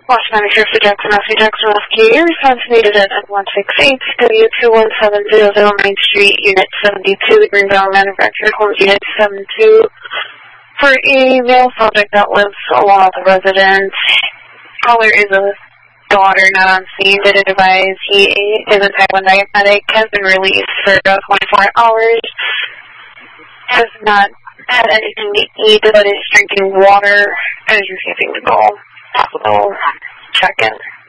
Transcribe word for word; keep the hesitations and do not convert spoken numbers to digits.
Watch manager for Jackson Rescue, Jackson Rescue. Your response needed at one six eight W two one seven zero zero Main Street, Unit seventy-two, the Greenbelt Manufactured Homes, Unit seventy-two. For a male subject that lives along with the residence, caller is a daughter not on scene. Did advise he is a type one diabetic, has been released for about twenty-four hours, has not had anything to eat, but is drinking water and is refusing to go. Hospital check-in.